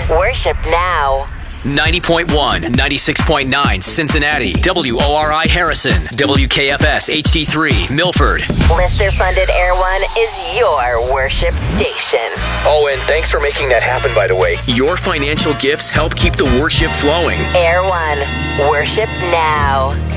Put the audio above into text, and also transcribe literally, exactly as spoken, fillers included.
Worship Now. ninety point one, ninety-six point nine Cincinnati, W O R I Harrison, W K F S H D three Milford. Listener-funded Air One is your worship station. Oh, and thanks for making that happen, by the way. Your financial gifts help keep the worship flowing. Air One. Worship Now.